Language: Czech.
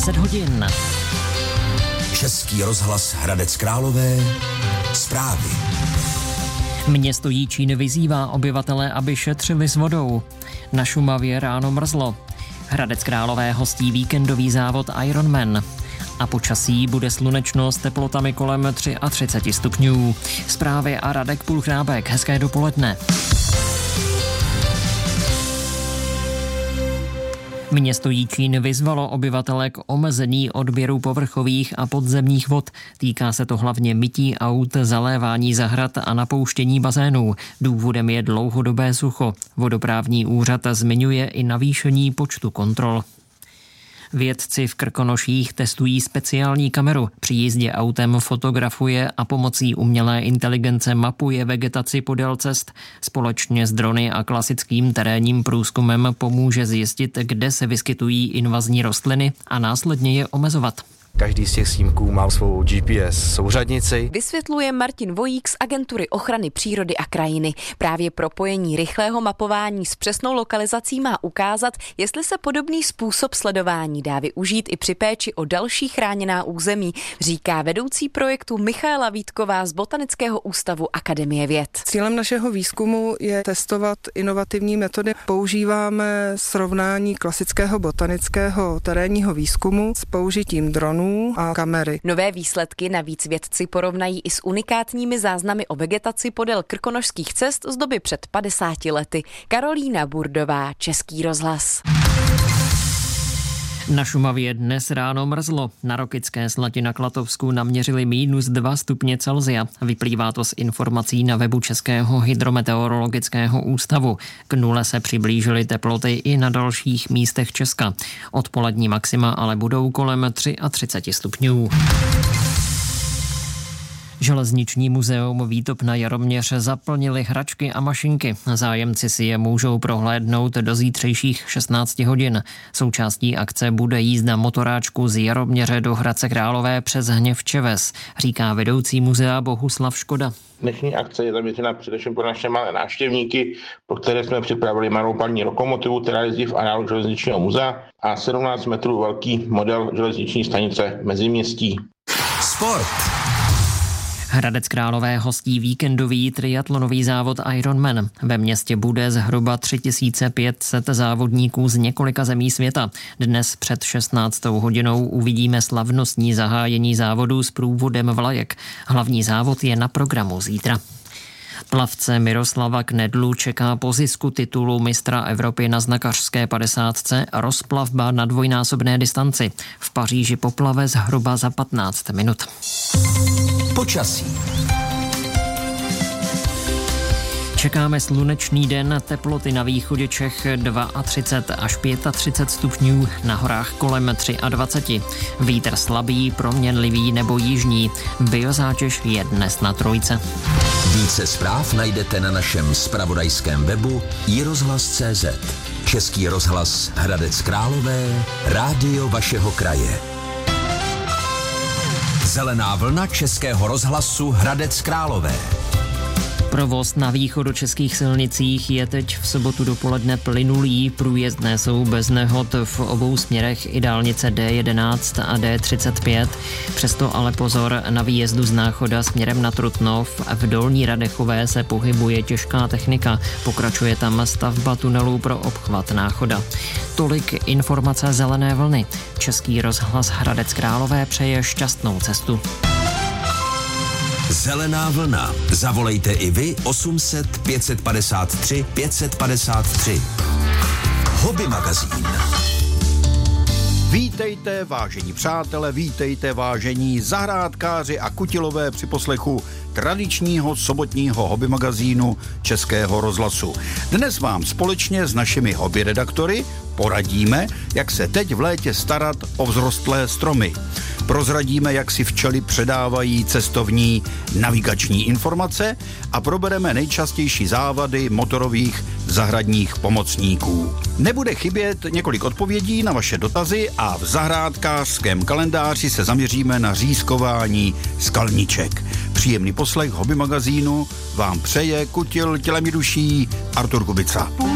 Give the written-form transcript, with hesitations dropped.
10 hodin. Český rozhlas Hradec Králové. Zprávy. Město Jičín vyzývá obyvatele, aby šetřili s vodou. Na Šumavě ráno mrzlo. Hradec Králové hostí víkendový závod Ironman. A počasí bude slunečno s teplotami kolem 33 stupňů. Zprávy a Radek Pulchrábek. Hezké dopoledne. Město Jičín vyzvalo obyvatele k omezení odběru povrchových a podzemních vod. Týká se to hlavně mytí aut, zalévání zahrad a napouštění bazénů. Důvodem je dlouhodobé sucho. Vodoprávní úřad zmiňuje i navýšení počtu kontrol. Vědci v Krkonoších testují speciální kameru. Při jízdě autem fotografuje a pomocí umělé inteligence mapuje vegetaci podél cest. Společně s drony a klasickým terénním průzkumem pomůže zjistit, kde se vyskytují invazní rostliny a následně je omezovat. Každý z těch snímků má svou GPS souřadnici. Vysvětluje Martin Vojík z Agentury ochrany přírody a krajiny. Právě propojení rychlého mapování s přesnou lokalizací má ukázat, jestli se podobný způsob sledování dá využít i při péči o další chráněná území, říká vedoucí projektu Michaela Vítková z Botanického ústavu Akademie věd. Cílem našeho výzkumu je testovat inovativní metody. Používáme srovnání klasického botanického terénního výzkumu s použitím dronů a kamery. Nové výsledky navíc vědci porovnají i s unikátními záznamy o vegetaci podél krkonošských cest z doby před 50 lety. Karolína Burdová, Český rozhlas. Na Šumavě dnes ráno mrzlo. Na Rokycké Slati na Klatovsku naměřili -2 stupně Celsia. Vyplývá to z informací na webu Českého hydrometeorologického ústavu. K nule se přiblížily teploty i na dalších místech Česka. Odpolední maxima ale budou kolem 33 stupňů. Železniční muzeum Výtop na Jaroměř zaplnili hračky a mašinky. Zájemci si je můžou prohlédnout do zítřejších 16 hodin. Součástí akce bude jízda motoráčku z Jaroměře do Hradce Králové přes Hněvčeves, říká vedoucí muzea Bohuslav Škoda. Dnešní akce je zaměřena především pro naše malé návštěvníky, pro které jsme připravili malou parní lokomotivu, která jezdí v areálu železničního muzea a 17 metrů velký model železniční stanice Meziměstí. Sport. Hradec Králové hostí víkendový triatlonový závod Ironman. Ve městě bude zhruba 3500 závodníků z několika zemí světa. Dnes před 16. hodinou uvidíme slavnostní zahájení závodu s průvodem vlajek. Hlavní závod je na programu zítra. Plavce Miroslava Knedlu čeká po zisku titulu mistra Evropy na znakařské 50 rozplavba na dvojnásobné distanci. V Paříži poplave zhruba za 15 minut. Počasí. Čekáme slunečný den, teploty na východě Čech 32 až 35 stupňů, na horách kolem 23. Vítr slabý, proměnlivý nebo jižní. Biozátěž je dnes na 3. Více zpráv najdete na našem zpravodajském webu iRozhlas.cz. Český rozhlas Hradec Králové, rádio vašeho kraje. Zelená vlna Českého rozhlasu Hradec Králové. Provoz na východočeských silnicích je teď v sobotu dopoledne plynulý, průjezdné jsou bez nehod v obou směrech i dálnice D11 a D35. Přesto ale pozor, na výjezdu z Náchoda směrem na Trutnov v Dolní Radechové se pohybuje těžká technika. Pokračuje tam stavba tunelů pro obchvat Náchoda. Tolik informace zelené vlny. Český rozhlas Hradec Králové přeje šťastnou cestu. Zelená vlna. Zavolejte i vy 800 553 553. Hobby magazín. Vítejte, vážení přátelé, vítejte, vážení zahrádkáři a kutilové při poslechu tradičního sobotního hobby magazínu Českého rozhlasu. Dnes vám společně s našimi hobby redaktory poradíme, jak se teď v létě starat o vzrostlé stromy. Prozradíme, jak si včely předávají cestovní navigační informace a probereme nejčastější závady motorových zahradních pomocníků. Nebude chybět několik odpovědí na vaše dotazy a v zahrádkářském kalendáři se zaměříme na řízkování skalniček. Příjemný poslech hobby magazínu vám přeje kutil tělem i duší Artur Kubica.